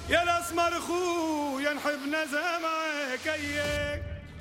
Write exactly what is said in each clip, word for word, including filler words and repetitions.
يا الاسمر خويا نحب نزامك اياك.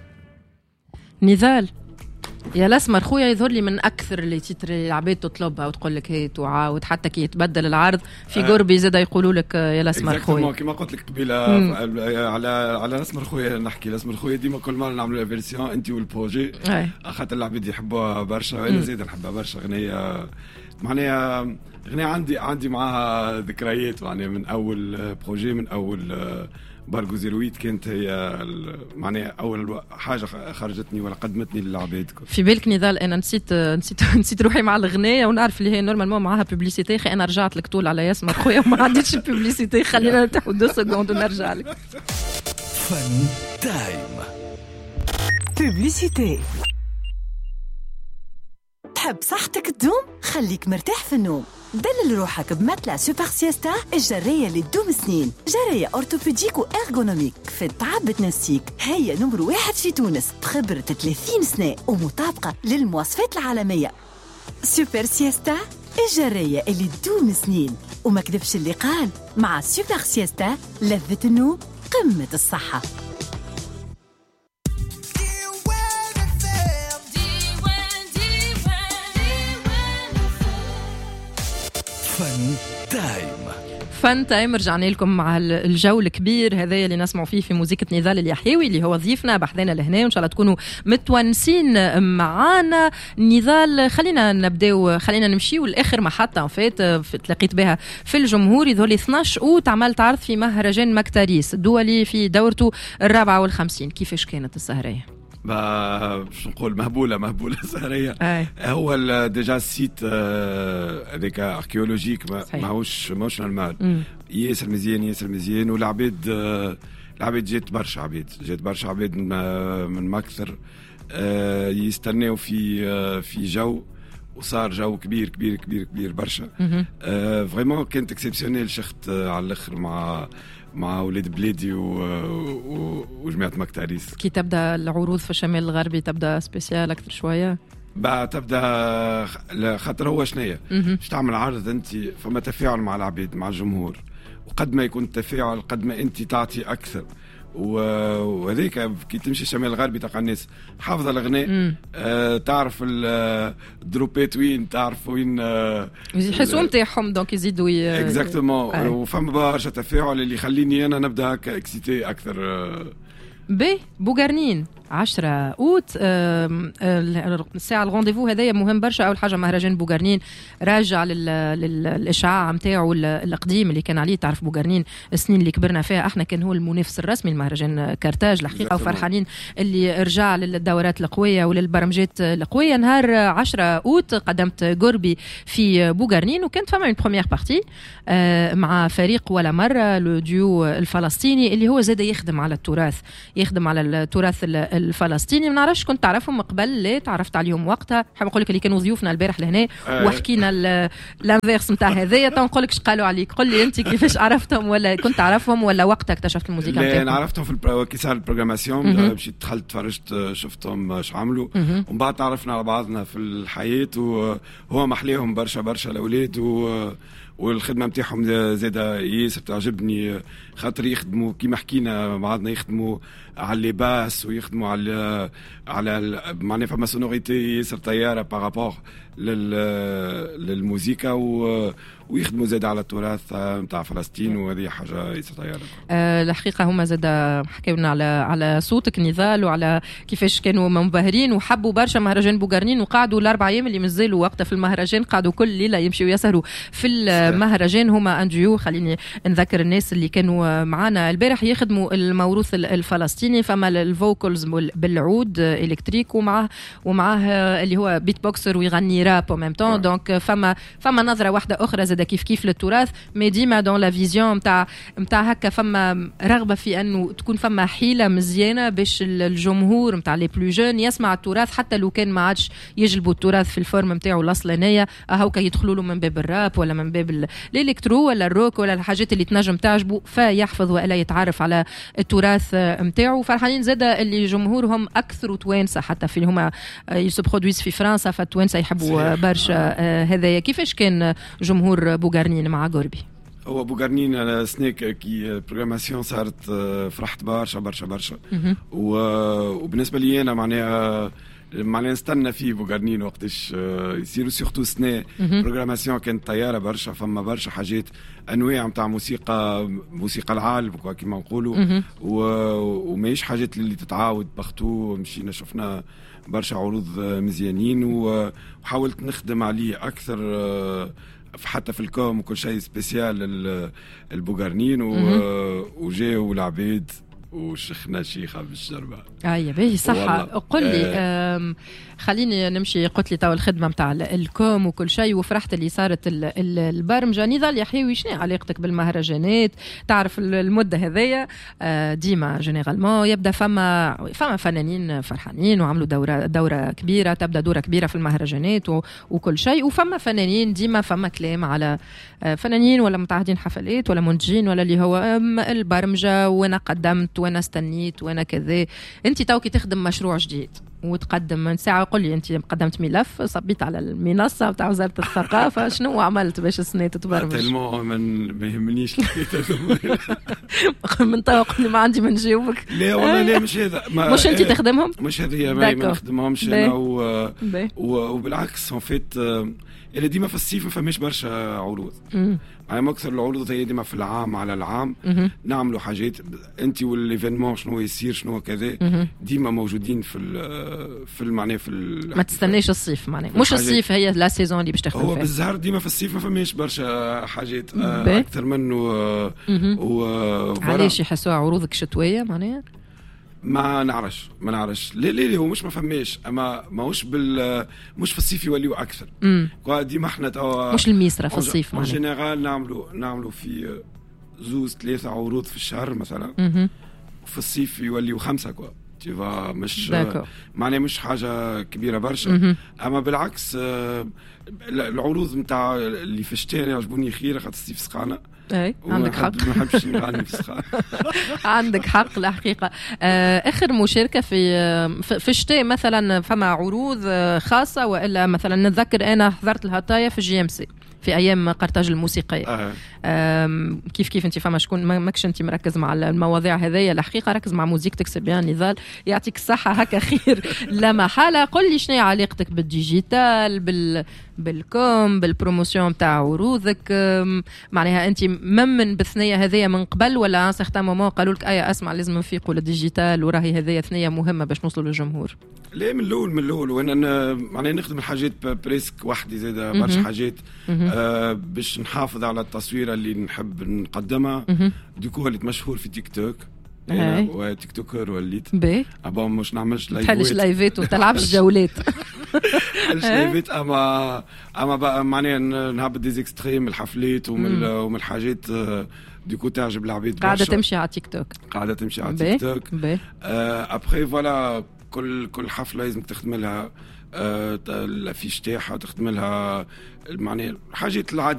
نضال يا الاسمر خويا يظهر لي من اكثر اللي تيتر العباد تطلبها وتقول لك هي وعاود حتى كي يتبدل العرض في قربي زاد يقولوا لك يا الاسمر خويا كما قلت لك قبيله على على الاسمر خويا نحكي الاسمر خويا ديما كل مره نعملوا فيرسيون انت والبروجي خاطر العباد يحبوها برشا وانا زيد نحبها برشا. غنيه معناها غنيه عندي عندي معاها ذكريات يعني من اول بروجي من اول بارغو زيرويت كانت هي معناها اول حاجه خرجتني ولا قدمتني للعباد. في بالك نضال انا نسيت نسيت نسيت روحي مع الغنايه ونعرف اللي هي نورمالمون معاها بوبليسيتي. خي انا رجعت لك طول على ياسمر خويا وما عنديش بوبليسيتي. خلينا نرتاحوا دو سكوند ونرجع لك. فن تايم بوبليسيتي. تحب صحتك تدوم؟ خليك مرتاح في النوم. دلل روحك بمتلة سوبر سيستا الجرية اللي تدوم سنين. جرية أورتوبيديك وإرغونوميك في التعب بتنسيك. هي نمر واحد في تونس بخبرة ثلاثين سنة ومطابقة للمواصفات العالمية. سوبر سيستا الجرية اللي تدوم سنين. وما كذبش اللي قال مع سوبر سيستا لذة النوم قمة الصحة. فن تايم. فن تايم رجعنا لكم مع الجو الكبير هذا اللي نسمعوا فيه في موسيقى نضال اليحيوي اللي هو ضيفنا بحذنا لهنا وان شاء الله تكونوا متونسين معانا. نضال خلينا نبداو خلينا نمشيو لاخر محطه فات تلاقيت بها في الجمهور يظهر لي اثناش اوت عملت عرض في مهرجان مكتاريس الدولي في دورته الرابعه والخمسين. كيفاش كانت السهريه؟ باش نقول مهبوله مهبوله سهريه. هو ديجا السيت هذاك اركيولوجيك ماهوش ماهوش نورمال ياسر مزيان ياسر مزيان. والعباد العباد جات برشا عباد جات برشا عباد من مكثر يستناو في في جو وصار جو كبير كبير كبير كبير برشا. فريمون كانت اكسبسيونيل. شخت على الاخر مع مع ولاد بلادي وجماعة مكتاريس. كي تبدأ العروض في الشمال الغربي تبدأ سبيسيال أكثر شوية بقى تبدأ خاطر هو شنية مش تعمل عرض أنت فما تفاعل مع العباد مع الجمهور وقد ما يكون التفاعل قد ما أنت تعطي أكثر. وهذيك كي تمشي الشمال الغربي تلقى الناس حافظه الاغنيه آه تعرف الدروبات وين تعرف وين آه يحسوا نتاعهم دونك يزيدوا اكزاكتومون. وفما برشا تفاعل اللي يخليني انا نبدا هكا اكسيتي اكثر. آه بي بوغارنين عشرة اوت الساعه الغونديفو هذايا مهم برشا. اول حاجه مهرجان بوغارنين راجع للاشعاع نتاعو القديم اللي كان عليه. تعرف بوغارنين السنين اللي كبرنا فيها احنا كان هو المنافس الرسمي المهرجان كارتاج الحقيقه وفرحانين اللي رجع للدورات القويه وللبرمجات القويه. نهار عشرة اوت قدمت قربي في بوغارنين وكانت فما من بروميير بارتي مع فريق ولا مره لو ديو الفلسطيني اللي هو زاد يخدم على التراث يخدم على التراث الفلسطيني. ما نعرفش كنت تعرفهم قبل لا تعرفت عليهم وقتها. حاب نقول لك اللي كانوا ضيوفنا البارح لهنا أه. وحكينا الانفيرس نتاع هذايا تنقول لك ايش قالوا عليك. قل لي انت كيفاش عرفتهم ولا كنت تعرفهم ولا وقتها اكتشفت الموسيقى نتاعهم؟ انا عرفتهم في البرو... كي صار البروغراماسيون مشيت دخلت تفرجت شفتهم ايش عملوا ومن بعد تعرفنا على بعضنا في الحياه وهو محليهم برشا برشا الاولاد و والخدمه نتاعهم زاده ياسر تعجبني خاطر يخدموا كيما حكينا بعضنا يخدموا على اللباس ويخدموا على على معناها فما سونوريتي ياسر طياره بارابور للموسيقى و ويخدموا زاد على التراث نتاع فلسطين وهذه حاجه ياسر طياره. أه الحقيقه هما زاد حكيونا على على صوتك نضال وعلى كيفاش كانوا منبهرين وحبوا برشا مهرجان بوغارنين وقعدوا الاربع ايام اللي مازالوا وقتها في المهرجان قعدوا كل ليله يمشيوا يسهروا في المهرجان. هما انديو خليني نذكر الناس اللي كانوا معنا البارح يخدموا الموروث الفلسطيني. فما الفوكلز بالعود الكتريك ومعه ومعه اللي هو بيت بوكسر ويغني راب او ميم طون. دونك فما فما نظره واحده اخرى زاد كيف كيف للتراث مي ديما دون لا فيزيون نتاع نتاع هكا فما رغبه في انه تكون فما حيله مزيانه باش الجمهور نتاع لي بلو جون يسمع التراث حتى لو كان ما عادش يجلبوا التراث في الفورم نتاعو الاصلانيه هاكا يدخلوا له من باب الراب ولا من باب الالكترو ولا الروك ولا الحاجات اللي تنجم تعجبه فيحفظ والا يتعرف على التراث نتاعو. فرحانين زاده اللي جمهورهم اكثر توانسه حتى في اللي هما يسو برودويز في فرنسا فالتوانسه يحبوا برشا. هذايا كيفاش كان جمهور بوغارنين مع قربي؟ هو بوغارنين سنيك كي بروغراماسيون صارت فرحت برشا برشا برشا. وبالنسبه لي انا معناها معناها نستنى فيه بوغارنين وقتاش يصيروا سورتو سنة بروغراماسيون كانت طياره برشا. فما برشا حاجات انواع نتاع موسيقى موسيقى العالم كما نقولوا وماهيش حاجات اللي تتعاود بختو. مشينا شفنا برشا عروض مزيانين وحاولت نخدم عليه اكثر حتى في الكوم وكل شيء سبيسيال البوغارنين وجاوا العبيد وشيخنا شيخة بالشربة. أي باهي صح. قل لي خليني نمشي. قلت لي توا الخدمة متاع الكوم وكل شيء وفرحت اللي صارت البرمجة. نضال يحيوي شنو علاقتك بالمهرجانات؟ تعرف المدة هذية ديما جينيرالمون يبدأ فما فما فنانين فرحانين وعملوا دورة دورة كبيرة تبدأ دورة كبيرة في المهرجانات وكل شيء وفما فنانين ديما فما كلام على فنانين ولا متعهدين حفلات ولا منتجين ولا اللي هو البرمجة وانا قدمت وانا استنيت وانا كذا. انت توكي تخدم مشروع جديد وتقدم من ساعة. قل لي انت قدمت ملف صبيت على المنصة بتاع وزارة الثقافة شنو عملت باش السنة تتبرمج؟ تلمو ما يهمنيش من طوق ما عندي من جاوبك. لا والله لا مش هذا مش انت تخدمهم مش هذه ما نخدمهمش انا وبالعكس ان فيت اللي ديما في الصيف ما فماش برشا عروض. يعني اكثر العروض هي ديما في العام على العام نعملوا حاجات انت والايفينمون شنو يصير شنو كذا ديما موجودين في في المعنى في ما تستناش الصيف معناه مش الصيف هي لا سيزون اللي باش تخدم فيها. هو بالزهر ديما في الصيف ما فماش برشا حاجات اكثر منه و علاش يحسوها عروضك شتويه معناها؟ ما نعرفش ما نعرفش ليه ليه هو مش ما فماش اما ماهوش بال مش في الصيف يوليوا اكثر. ديما احنا توا مش الميسره في الصيف معناها جينيرال نعملوا نعملوا في زوز ثلاثه عروض في الشهر مثلا وفي الصيف يوليوا خمسه كوا تيفا مش معناها مش حاجه كبيره برشا. اما بالعكس العروض نتاع اللي في الشتاء يعجبوني خير خاطر الصيف سخانه. اي عندك حق ما نحبش نغني في السخان. عندك حق الحقيقه. اخر مشاركه في في الشتاء مثلا فما عروض خاصه والا مثلا نتذكر انا حضرت الهطايا في جي ام سي في ايام قرطاج الموسيقيه. أه. كيف كيف انت فما شكون ماكش انت مركز مع المواضيع هذيا الحقيقه ركز مع موزيكتك سبيان نضال يعطيك الصحه هكا خير لا محاله. قل لي شنو علاقتك بالديجيتال بال بالكوم بالبروموسيون تاع عروضك معناها انت ممن بالثنيه هذيا من قبل ولا سيغتان مومون قالوا لك ايا اسمع لازم نفيقوا للديجيتال وراهي هذيا ثنيه مهمه باش نوصلوا للجمهور؟ لا من الاول من الاول وانا معناها نخدم الحاجات بريسك وحدي زاده برشا حاجات آه باش نحافظ على التصويره اللي نحب نقدمها. دوكو وليت مشهور في تيك توك انا وتيك توكر وليت باهي ابا مش نعملش لايفات تحلش لايفات وتلعبش جولات تحلش لايفات اما اما بقى معناها نهبط دي اكستريم من الحفلات ومن ومن الحاجات دوكو تعجب العباد قاعده تمشي على تيك توك قاعده تمشي على تيك توك. ابخي فوالا كل كل حفله لازم تخدم لها الافيش تاعها تخدم لها معناها الحاجات العادية